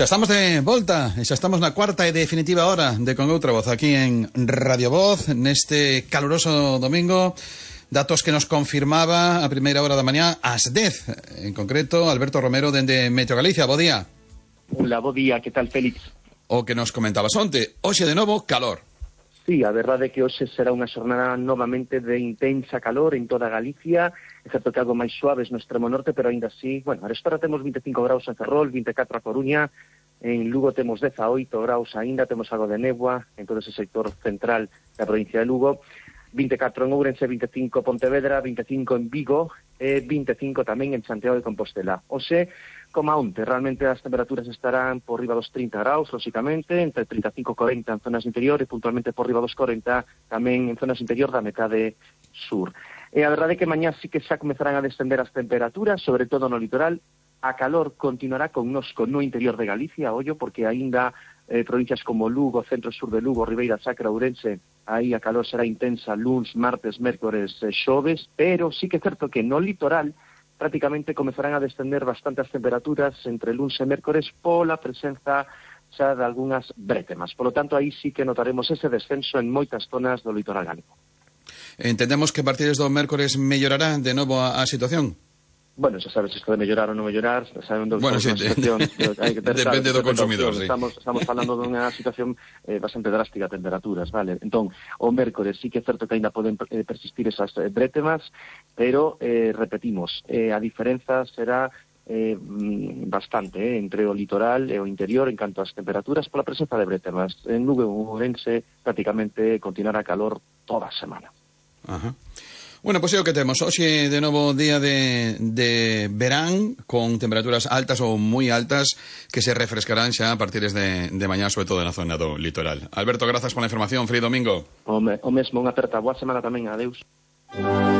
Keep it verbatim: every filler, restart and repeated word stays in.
Xa estamos de volta, xa estamos na cuarta e definitiva hora de Con Outra Voz aquí en Radio Voz, neste caluroso domingo. Datos que nos confirmaba a primeira hora da mañá ás dez, en concreto Alberto Romero dende Meteo Galicia. Bo día. Hola, bo día, que tal, Félix? O que nos comentabas onte, hoxe de novo calor. Sí, a verdade é que hoxe será unha xornada novamente de intensa calor en toda Galicia, excepto que algo máis suaves no extremo norte, pero aínda así, bueno, a restora temos vinte e cinco graus en Ferrol, vinte e catro a Coruña, en Lugo temos dezaoito graus aínda, temos algo de néboa en todo ese sector central da provincia de Lugo, vinte e catro en Ourense, vinte e cinco en Pontevedra, vinte e cinco en Vigo e vinte e cinco tamén en Santiago de Compostela. Hoxe, como onte, realmente as temperaturas estarán por riba dos trinta graus, lóxicamente, entre trinta e cinco e corenta en zonas interiores, puntualmente por riba dos corenta tamén en zonas interior da metade sur. E a verdade é que mañá sí que xa comezarán a descender as temperaturas, sobre todo no litoral. A calor continuará connosco no interior de Galicia, ollo, porque aínda eh, provincias como Lugo, centro-sur de Lugo, Ribeira Sacra, Ourense, aí a calor será intensa luns, martes, mércores, eh, xoves, pero sí que é certo que no litoral prácticamente comezarán a descender bastante as temperaturas entre luns e mércores pola presenza xa de algunhas brétemas. Por lo tanto, aí sí que notaremos ese descenso en moitas zonas do litoral gálico. Entendemos que a partir do mércores mellorará de novo a, a situación? Bueno, xa sabes isto de mellorar ou non mellorar, sabendo que bueno, sí, situación, hai que ter, depende claro, do consumidor, sí. Estamos, estamos falando dunha situación eh, bastante drástica de temperaturas, vale? Entón, o mércores sí que é certo que ainda poden eh, persistir esas eh, brétemas, pero, eh, repetimos, eh, a diferenza será eh, bastante eh, entre o litoral e o interior en canto ás temperaturas pola presenza de brétemas. En Lugo e Ourense prácticamente continuará calor toda a semana. Ajá. Bueno, pois é o que temos. Hoxe de novo día de, de verán con temperaturas altas ou moi altas que se refrescarán xa a partir de, de mañá, sobre todo na zona do litoral. Alberto, grazas pola información. Feliz domingo. O, me, o mesmo, unha aperta. Boa semana tamén. Adeus.